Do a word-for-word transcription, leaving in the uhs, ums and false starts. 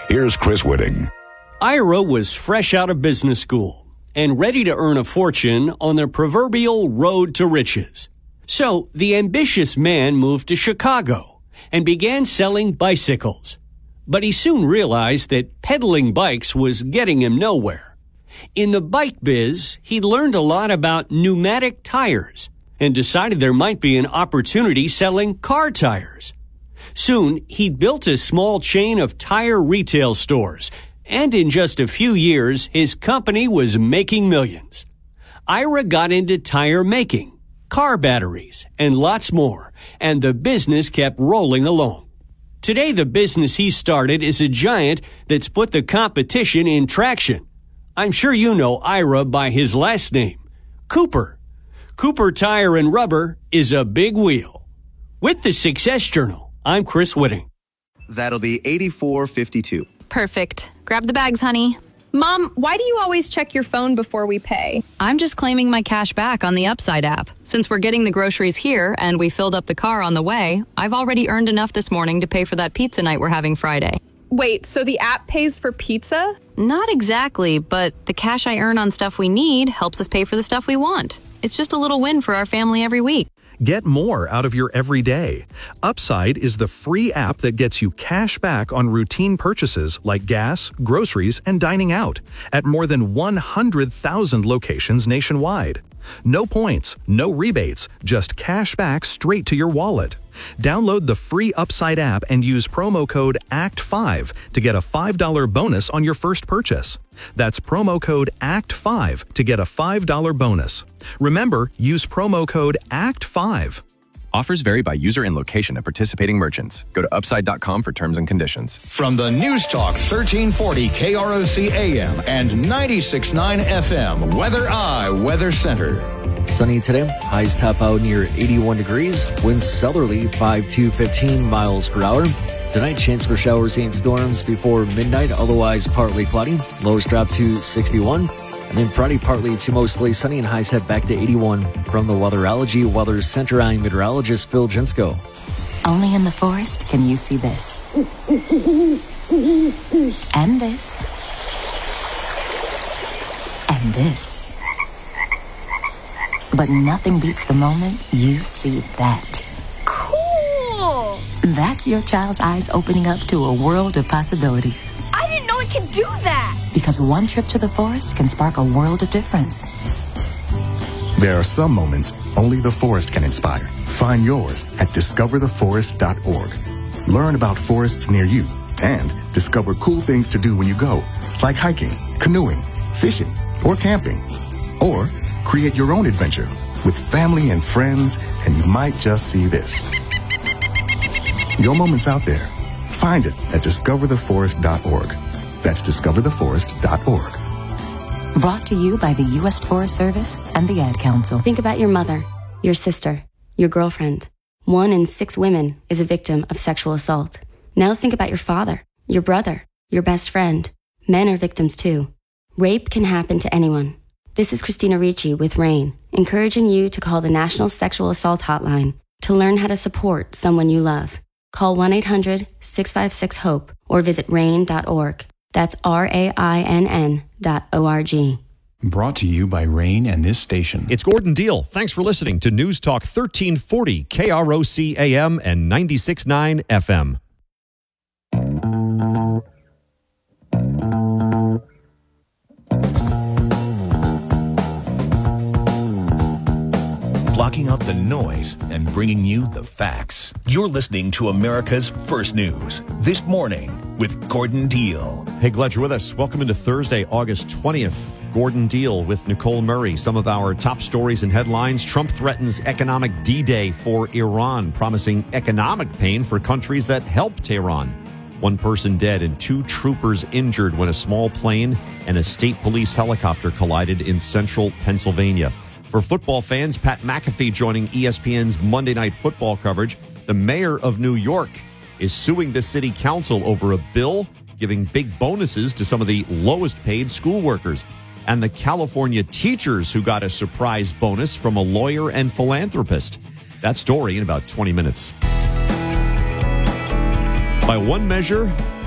Here's Chris Whitting. Ira was fresh out of business school and ready to earn a fortune on the proverbial road to riches. So the ambitious man moved to Chicago and began selling bicycles. But he soon realized that peddling bikes was getting him nowhere. In the bike biz, he learned a lot about pneumatic tires and decided there might be an opportunity selling car tires. Soon, he built a small chain of tire retail stores, and in just a few years, his company was making millions. Ira got into tire making, car batteries, and lots more, and the business kept rolling along. Today, the business he started is a giant that's put the competition in traction. I'm sure you know Ira by his last name, Cooper. Cooper Tire and Rubber is a big wheel. With the Success Journal, I'm Chris Whitting. That'll be eighty-four fifty-two. Perfect. Grab the bags, honey. Mom, why do you always check your phone before we pay? I'm just claiming my cash back on the Upside app. Since we're getting the groceries here and we filled up the car on the way, I've already earned enough this morning to pay for that pizza night we're having Friday. Wait, so the app pays for pizza? Not exactly, but the cash I earn on stuff we need helps us pay for the stuff we want. It's just a little win for our family every week. Get more out of your everyday. Upside is the free app that gets you cash back on routine purchases like gas, groceries, and dining out at more than one hundred thousand locations nationwide. No points, no rebates, just cash back straight to your wallet. Download the free Upside app and use promo code A C T five to get a five dollars bonus on your first purchase. That's promo code A C T five to get a five dollars bonus. Remember, use promo code A C T five. Offers vary by user and location at participating merchants. Go to upside dot com for terms and conditions. From the News Talk thirteen forty K R O C A M and ninety-six point nine F M, Weather Eye Weather Center. Sunny today, highs top out near eighty-one degrees, winds southerly five to fifteen miles per hour. Tonight, chance for showers and storms before midnight, otherwise partly cloudy. Lows drop to sixty-one. And then Friday, partly to mostly sunny and highs head back to eighty-one. From the Weatherology Weather Center, I'm meteorologist Phil Jensko. Only in the forest can you see this. And this. And this. But nothing beats the moment you see that. Cool! That's your child's eyes opening up to a world of possibilities. I didn't know it could do that! Because one trip to the forest can spark a world of difference. There are some moments only the forest can inspire. Find yours at discover the forest dot org. Learn about forests near you and discover cool things to do when you go, like hiking, canoeing, fishing, or camping. Or create your own adventure with family and friends, and you might just see this. Your moment's out there. Find it at discover the forest dot org. That's discover the forest dot org. Brought to you by the U S Forest Service and the Ad Council. Think about your mother, your sister, your girlfriend. One in six women is a victim of sexual assault. Now think about your father, your brother, your best friend. Men are victims too. Rape can happen to anyone. This is Christina Ricci with RAIN, encouraging you to call the National Sexual Assault Hotline to learn how to support someone you love. Call one eight hundred six five six HOPE or visit rain dot org. That's R A I N N dot O R G. Brought to you by RAIN and this station. It's Gordon Deal. Thanks for listening to News Talk thirteen forty K R O C A M and ninety-six point nine F M. Blocking out the noise and bringing you the facts. You're listening to America's First News This Morning with Gordon Deal. Hey, glad you're with us. Welcome into Thursday, August twentieth. Gordon Deal with Nicole Murray. Some of our top stories and headlines. Trump threatens economic D-Day for Iran, promising economic pain for countries that helped Iran. One person dead and two troopers injured when a small plane and a state police helicopter collided in central Pennsylvania. For football fans, Pat McAfee joining E S P N's Monday Night Football coverage. The mayor of New York is suing the city council over a bill giving big bonuses to some of the lowest paid school workers. And the California teachers who got a surprise bonus from a lawyer and philanthropist. That story in about twenty minutes. By one measure,